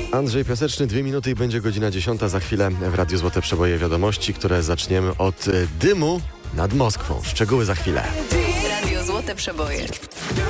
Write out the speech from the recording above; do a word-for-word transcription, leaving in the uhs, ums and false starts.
Andrzej Piaseczny, dwie minuty i będzie godzina dziesiąta. Za chwilę w Radiu Złote Przeboje wiadomości, które zaczniemy od dymu nad Moskwą. Szczegóły za chwilę. Radio Złote Przeboje.